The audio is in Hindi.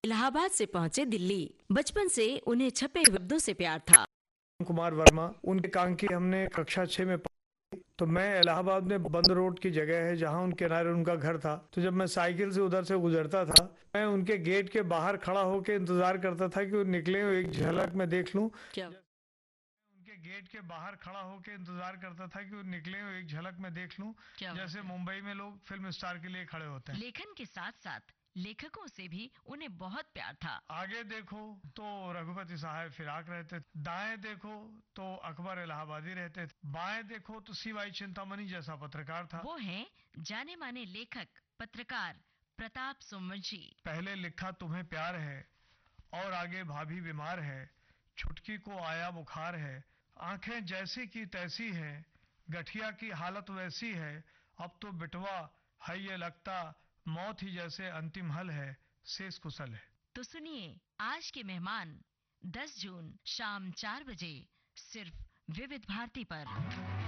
इलाहाबाद से पहुंचे दिल्ली। बचपन से उन्हें छपे शब्दों से प्यार था। कुमार वर्मा, उनके कांकी हमने कक्षा 6 में पढ़ी। तो मैं इलाहाबाद में बंद रोड की जगह है जहां उनके किनारे उनका घर था। तो जब मैं साइकिल से उधर से गुजरता था, मैं उनके गेट के बाहर खड़ा होकर इंतजार करता था कि वो निकले, एक झलक मैं देख लूं। क्या उनके गेट के बाहर खड़ा होकर इंतजार करता था कि वो निकले, एक झलक मैं देख लूं। जैसे मुंबई में लोग फिल्म स्टार के लिए खड़े होते हैं। लेखन के साथ साथ लेखकों से भी उन्हें बहुत प्यार था। आगे देखो तो रघुपति साहब फिराक रहते थे, दाएं देखो तो अकबर इलाहाबादी रहते थे, बाएं देखो तो सीवाई चिंतामणि जैसा पत्रकार था। वो हैं जाने माने लेखक पत्रकार प्रताप सोमवंशी। पहले लिखा तुम्हें प्यार है और आगे भाभी बीमार है, छुटकी को आया बुखार है, आंखें जैसी की तैसी है, गठिया की हालत वैसी है, अब तो बिटवा है ये लगता, मौत ही जैसे अंतिम हल है, शेष कुशल है। तो सुनिए आज के मेहमान 10 जून शाम 4 बजे सिर्फ विविध भारती पर।